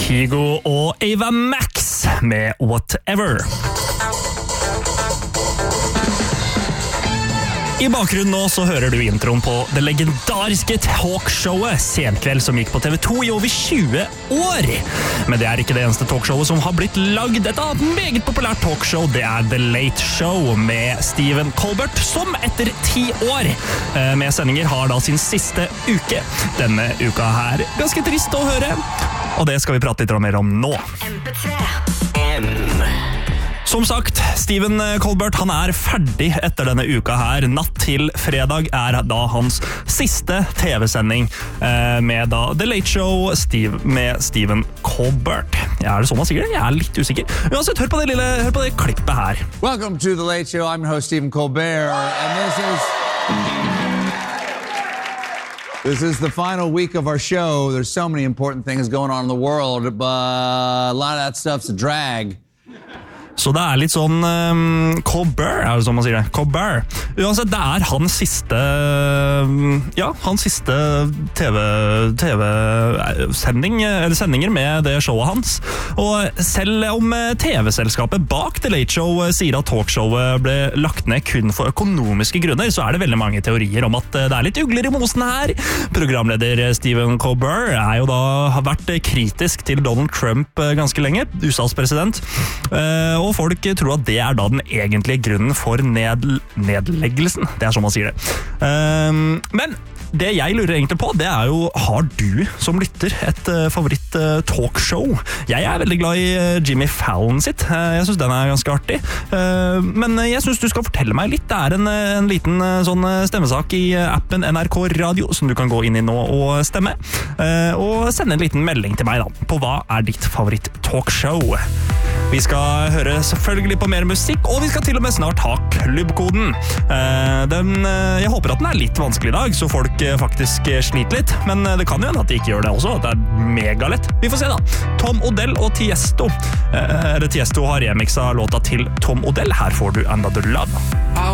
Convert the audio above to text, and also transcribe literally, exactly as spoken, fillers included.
Kygo og Ava Max med Whatever. I bakgrunnen nå så hører du introen på det legendariske talkshowet Senkveld som gikk på T V to i over tjue år. Men det er ikke det eneste talkshowet som har blitt lagd. Et annet meget populært talkshow, det er The Late Show med Stephen Colbert, som etter ti år med sendinger har da sin siste uke. Denne uka her, ganske trist å høre, og det skal vi prate litt mer om nå. M P tre M. Som sagt, Stephen Colbert han er ferdig etter denne uka her. Natt til fredag er da hans siste T V-sending eh, med da The Late Show Steve, med Stephen Colbert. Ja, er det sånn man sier det? Jeg er litt usikker. Uansett, hør på det lille, hør på det klippet her. Welcome to The Late Show. I'm your host Stephen Colbert, and this is this is the final week of our show. There's so many important things going on in the world, but a lot of that stuff's a drag. Så det er litt sånn um, Colbert, er det sånn man sier det? Colbert. Uansett, det er hans siste ja, hans siste TV, TV-sending, eller sendinger med det showet hans. Og selv om T V-selskapet bak The Late Show sier at talkshowet ble lagt ned kun for økonomiske grunner, så er det veldig mange teorier om at det er litt ugler i mosen her. Programleder Stephen Colbert er jo da, har vært kritisk til Donald Trump ganske lenge, U S A's president. Og Og folk tror at det er da den egentlige grunnen for ned, nedleggelsen. Det er sånn man sier det. Um, men det jeg lurer egentlig på, det er jo, har du som lytter et uh, favoritt uh, talkshow? Jeg er veldig glad i uh, Jimmy Fallon sitt. Uh, jeg synes den er ganske artig. Uh, men jeg synes du skal fortelle meg litt. Det er en, en liten uh, sånn stemmesak i uh, appen N R K Radio som du kan gå inn i nå og stemme. Uh, og sende en liten melding til meg da, på hva er ditt favoritt talkshow. Vi skal høre selvfølgelig på mer musikk, og vi skal til og med snart ha klubbkoden. Uh, den, uh, jeg håper at den er litt vanskelig i dag, så folk faktisk sliter litt, men det kan jo hende at de ikke gjør det også, at det er megalett. Vi får se da. Tom Odell og Tiesto. Eh, Tiesto har remixet låta til Tom Odell. Her får du Another Love.